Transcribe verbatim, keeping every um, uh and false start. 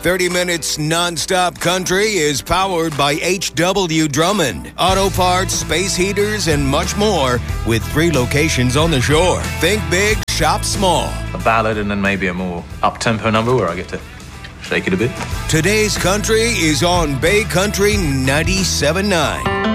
thirty minutes non-stop country is powered by H W Drummond. Auto parts, space heaters, and much more with three locations on the shore. Think big, shop small. A ballad and then maybe a more up-tempo number where I get to shake it a bit. Today's country is on Bay Country ninety-seven point nine.